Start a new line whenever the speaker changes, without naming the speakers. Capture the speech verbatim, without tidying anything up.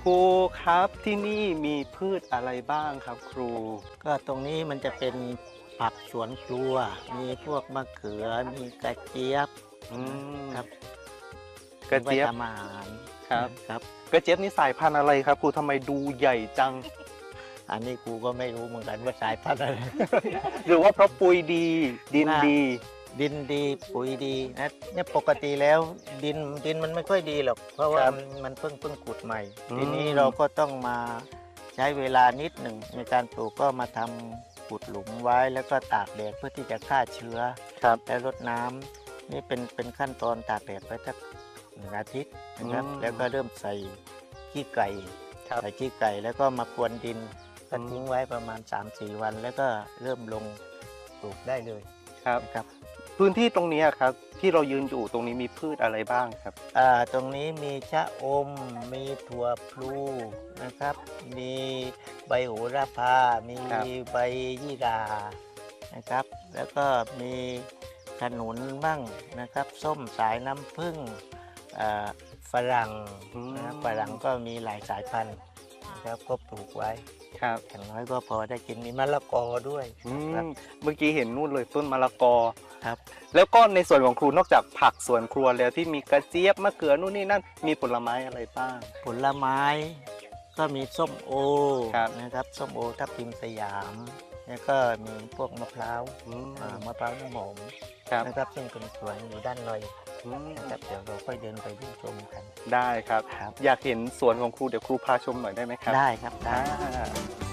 รูครับที่นี่มีพืชอะไรบ้างครับครู
ก็ตรงนี้มันจะเป็นผักสวนครัว มีพวกมะเขือ มีกระเจี๊ยบ
อืม
ครับ
กระเจี๊ยบ
ไว้ทำอาหาร
ครับ
ครับ
กระเจี๊ยบนี่สายพันธุ์อะไรครับครูทำไมดูใหญ่จัง
อันนี้ครูก็ไม่รู้เหมือนกันว่าสายพันธุ์อะไร
หรือว่าเพราะปุ๋ยดี ดิน
น่า
ดี
ดินดีปุ๋ยดีนะเนี่ยปกติแล้วดินดินมันไม่ค่อยดีหรอกเพราะว่า
ครับ
มันเพิ่งเพิ่งขุดใหม่
อืม
ทีนี้เราก็ต้องมาใช้เวลานิดหนึ่งในการปลูกก็มาทำขุดหลุมไว้แล้วก็ตากแดดเพื่อที่จะฆ่าเชื้อ
ครับ
แล้วรดน้ำนี่เป็นเป็นขั้นตอนตากแดดไว้สักหนึ่งอาทิตย์นะครับ
อืม
แล้วก็เริ่มใส่ขี้ไก่
ครับ
ใส่ขี้ไก่แล้วก็มากวนดินก็
อืม
ทิ้งไว้ประมาณ สามสี่ วัน แล้วก็เริ่มลงปลูกได้เลย
ครับ
นะครับ
พื้นที่ตรงนี้ครับที่เรายืนอยู่ตรงนี้มีพืชอะไรบ้างครับ
อ่าตรงนี้มีชะอม มีถั่วพลูนะครับ มีใบโหระพา มี
ครับ
ใบยี่หร่านะครับ แล้วก็มีขนุนบ้างนะครับ ส้มสายน้ำผึ้งอ่าฝรั่งนะครับฝรั่งก็มีหลายสายพันธุ์นะครับก็ปลูกไว้
ครับ
อย่างน้อยก็พอได้กินมีมะละกอด้วย
อื
ครับ
มเมื่อกี้เห็นนู่นเลยต้นมะละกอ
ครับ
แล้วก็ในส่วนของครูนอกจากผักสวนครัวแล้วที่มีกระเจี๊ยบมะเขือนู่นนี่นั่นมีผลไม้อะไรบ้าง
ผลไม้ก็มีส้มโอ
ครับ
นะครับส้มโอทับทิมสยาม แล้วก็มีพวกมะพร้าว
อืม
อ่ามะพร้าวน้ำหอม
ครับ
นะครับซึ่งเป็นสวนอยู่ด้านใน
อืม
นะครับเดี๋ยวเราค่อยเดินไปดูชมกัน
ได้ครับ
ครับ
อยากเห็นสวนของครูเดี๋ยวครูพาชมหน่อยได้ไหมครับ
ได้ครับได้
อ่า